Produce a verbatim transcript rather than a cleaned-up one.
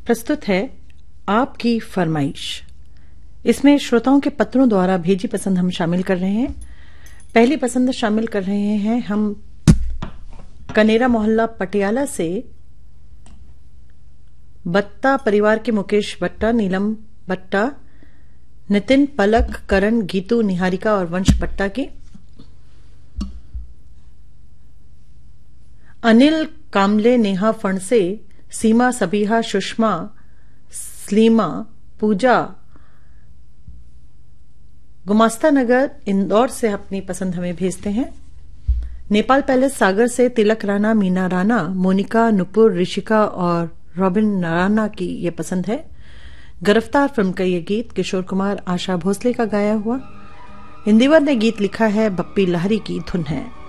प्रस्तुत है आपकी फरमाइश। इसमें श्रोताओं के पत्रों द्वारा भेजी पसंद हम शामिल कर रहे हैं। पहली पसंद शामिल कर रहे हैं हम कनेरा मोहल्ला पटियाला से बट्टा परिवार के मुकेश बट्टा, नीलम बट्टा, नितिन, पलक, करण, गीतू, निहारिका और वंश बट्टा की। अनिल कामले, नेहा फणसे, सीमा, सबीहा, सुषमा, स्लीमा, पूजा गुमास्ता नगर इंदौर से अपनी पसंद हमें भेजते हैं। नेपाल पैलेस सागर से तिलक राणा, मीना राणा, मोनिका, नुपुर, ऋषिका और रॉबिन राणा की ये पसंद है। गिरफ्तार फिल्म का ये गीत किशोर कुमार, आशा भोसले का गाया हुआ। इंदिवर ने गीत लिखा है, बप्पी लहरी की धुन है।